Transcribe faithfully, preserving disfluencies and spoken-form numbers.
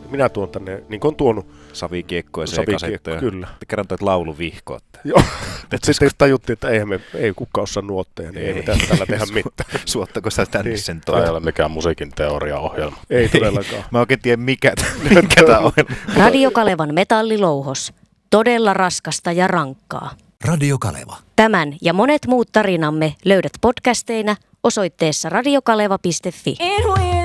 minä tuon tänne, niin kuin on tuonut savikiekkoja, savikiekkoja, kyllä. Kerran toit lauluvihkoa. Joo, mutta sitten tajuttiin, että eihän me, ei kukaan osaa nuotteja, niin ei, ei mitään tällä tehdä mitään. Suottako sä tänne niin. sen toi? Tämä ei ole mikään musiikin teoriaohjelma. Ei todellakaan. Mä oikein tiedän mikä, mikä tämä ohjelma. Radio Kalevan metallilouhos. Todella raskasta ja rankkaa. Radio Kaleva. Tämän ja monet muut tarinamme löydät podcasteina osoitteessa radiokaleva piste fi.